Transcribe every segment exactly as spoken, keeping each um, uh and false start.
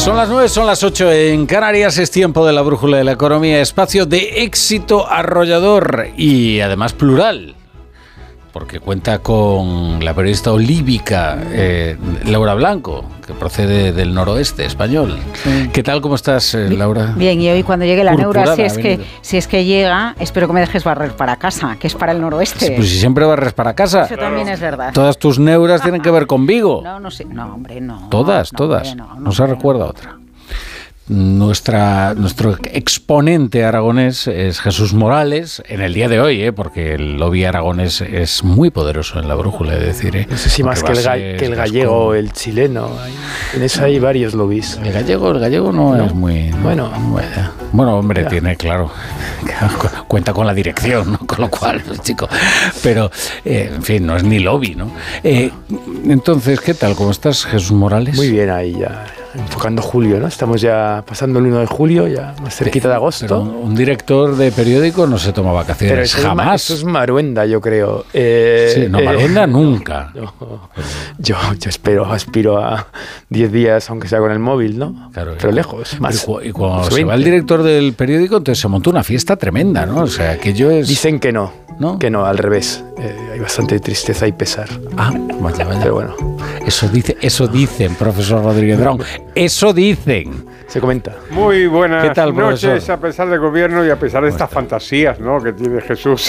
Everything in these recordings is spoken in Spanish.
Son las nueve, son las ocho en Canarias, es tiempo de la brújula de la economía, espacio de éxito arrollador y además plural, porque cuenta con la periodista olívica eh, Laura Blanco, que procede del noroeste español. Sí. ¿Qué tal, cómo estás, eh, Laura? Bien, y hoy cuando llegue la neura, si es, que, si es que llega, espero que me dejes barrer para casa, que es para el noroeste. Sí, pues si siempre barres para casa. Eso claro. También es verdad. Todas tus neuras tienen que ver con Vigo. No, no sé, no, hombre, no. Todas, no, todas. Hombre, no, no, no se recuerda otra. Nuestra, nuestro exponente aragonés es Jesús Morales, en el día de hoy, ¿eh? Porque el lobby aragonés es muy poderoso en la brújula, es decir, ¿eh? No sé si más que el, ga que el gallego o el chileno, en eso hay varios lobbies. El gallego, el gallego no, no. es muy... No, bueno, bueno, bueno, hombre, ya. tiene, claro, cuenta con la dirección, ¿no? Con lo cual, chico, pero, eh, en fin, no es ni lobby, ¿no? Eh, entonces, ¿qué tal? ¿Cómo estás, Jesús Morales? Muy bien, ahí ya... enfocando julio, ¿no? Estamos ya pasando el uno de julio, ya más cerquita de agosto. Pero un director de periódico no se toma vacaciones, pero eso jamás. Es, eso es Maruenda, yo creo. Eh, sí, no, Maruenda eh, nunca. No, yo, yo espero, aspiro a diez días, aunque sea con el móvil, ¿no? Claro, pero lejos, más. Y, cu y cuando se va el director del periódico, entonces se monta una fiesta tremenda, ¿no? O sea, que yo es... Dicen que no, ¿no? Que no, al revés. Eh, hay bastante tristeza y pesar. Ah, vaya, vaya. Pero bueno. Eso, dice, eso dicen, profesor Rodríguez Brown. Eso dicen. Se comenta. Muy buenas ¿Qué tal, noches, profesor? a pesar del gobierno y a pesar de estas fantasías, ¿no?, que tiene Jesús.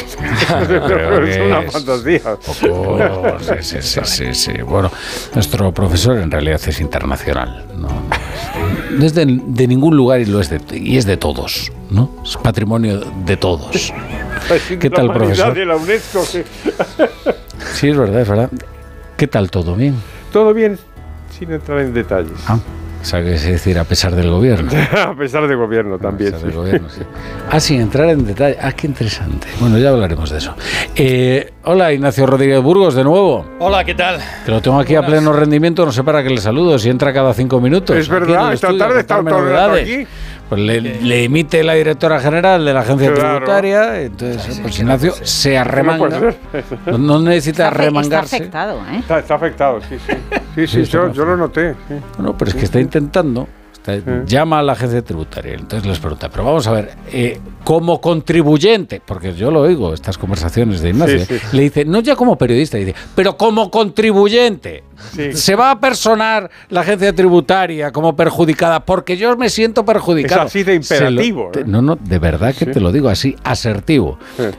Es una fantasía. Oh, sí, sí, sí, sí, sí. Bueno, nuestro profesor en realidad es internacional. No, no es de, de ningún lugar y lo es de, y es de todos, ¿no? Es patrimonio de todos. ¿Qué tal, profesor? De la UNESCO, sí. Sí, es verdad, es verdad. ¿Qué tal todo? ¿Bien? Todo bien, sin entrar en detalles. Ah, o sea, que es decir, a pesar del gobierno. A pesar del gobierno también. A pesar del gobierno, sí. Ah, sin entrar en detalle. Ah, qué interesante. Bueno, ya hablaremos de eso. Eh, hola, Ignacio Rodríguez Burgos, de nuevo. Hola, ¿qué tal? Que lo tengo aquí a pleno rendimiento, no sé para qué le saludo, si entra cada cinco minutos. Es verdad, esta tarde está todo el rato aquí. Pues le, le emite la directora general de la agencia claro. tributaria, entonces sí, sí, pues Ignacio sí. se arremanga, no, no necesita está, arremangarse. Está afectado, ¿eh? Está, está afectado, sí, sí. Sí, sí, sí yo, yo lo noté. Sí. Bueno, pero es que está intentando, está, sí. llama a la agencia tributaria, entonces les pregunta, pero vamos a ver, eh, como contribuyente, porque yo lo oigo, estas conversaciones de Ignacio, sí, sí. le dice, no ya como periodista, dice, pero como contribuyente. Sí. Se va a personar la agencia tributaria como perjudicada porque yo me siento perjudicado. Es así de imperativo. Lo, te, no, no, de verdad que sí. te lo digo así, asertivo. Sí.